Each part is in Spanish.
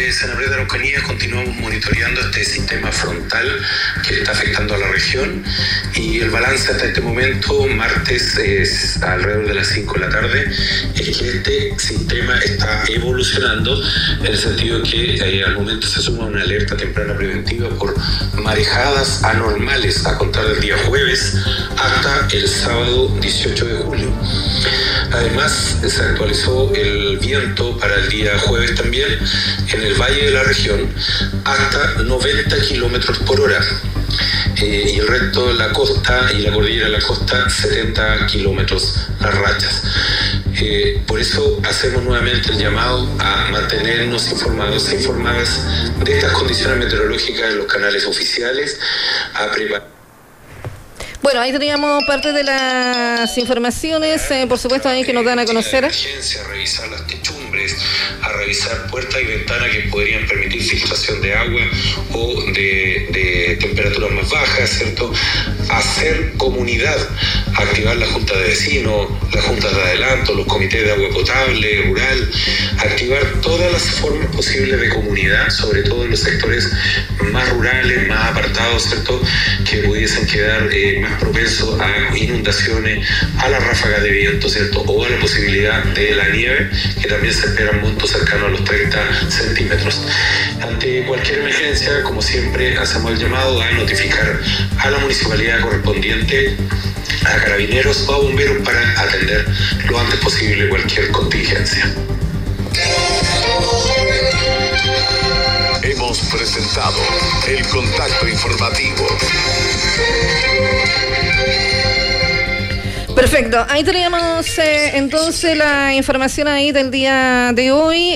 Desde Senapred de Araucanía continuamos monitoreando este sistema frontal que está afectando a la región, y el balance hasta este momento, martes, es alrededor de las 5 de la tarde, es que este sistema está evolucionando en el sentido que al momento se suma una alerta temprana preventiva por marejadas anormales a contar del día jueves hasta el sábado 18 de julio. Además, se actualizó el viento para el día jueves también en el valle de la región hasta 90 kilómetros por hora. Y el resto de la costa y la cordillera de la costa 70 kilómetros las rachas. Por eso hacemos nuevamente el llamado a mantenernos informados e informadas de estas condiciones meteorológicas en los canales oficiales, a preparar. Bueno, ahí teníamos parte de las informaciones, por supuesto, ahí que nos dan a conocer. A revisar las techumbres, a revisar puertas y ventanas que podrían permitir filtración de agua o de temperaturas más bajas, ¿cierto? Hacer comunidad, activar la junta de vecinos, las juntas de adelanto, los comités de agua potable, rural, activar todas las formas posibles de comunidad, sobre todo en los sectores más rurales, más apartados, ¿cierto? Que pudiesen quedar más propenso a inundaciones, a las ráfagas de viento, ¿cierto? O a la posibilidad de la nieve, que también se esperan montos cercanos a los 30 centímetros. Ante cualquier emergencia, como siempre, hacemos el llamado a notificar a la municipalidad correspondiente, a carabineros o a bomberos para atender lo antes posible cualquier contingencia. Hemos presentado el contacto informativo. Perfecto, ahí teníamos entonces la información ahí del día de hoy,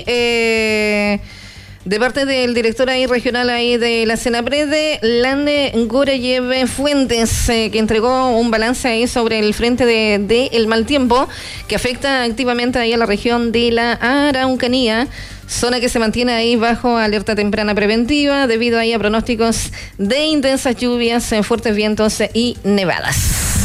de parte del director ahí regional ahí de la Senapred, Lande Gorayev Fuentes, que entregó un balance ahí sobre el frente de el mal tiempo que afecta activamente ahí a la región de la Araucanía, zona que se mantiene ahí bajo alerta temprana preventiva debido ahí a pronósticos de intensas lluvias, fuertes vientos y nevadas.